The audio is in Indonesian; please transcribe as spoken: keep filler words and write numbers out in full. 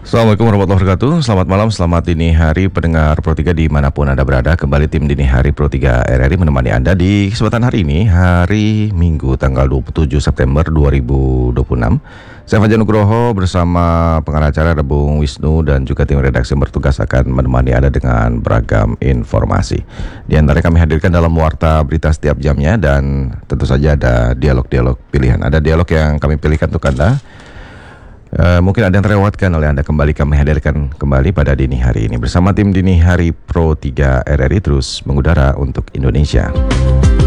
Assalamualaikum warahmatullahi wabarakatuh. Selamat malam, selamat dini hari pendengar Pro tiga dimanapun Anda berada. Kembali tim Dini Hari Pro tiga R R I menemani Anda di kesempatan hari ini, hari Minggu tanggal dua puluh tujuh September dua ribu dua puluh enam. Saya Fajar Nugroho bersama pengacara ada Bung Wisnu dan juga tim redaksi yang bertugas akan menemani Anda dengan beragam informasi. Di antara kami hadirkan dalam warta berita setiap jamnya, dan tentu saja ada dialog-dialog pilihan. Ada dialog yang kami pilihkan untuk Anda. Uh, mungkin ada yang terlewatkan oleh Anda, kembali kami hadirkan kembali pada dini hari ini bersama tim Dini Hari Pro tiga R R I terus mengudara untuk Indonesia.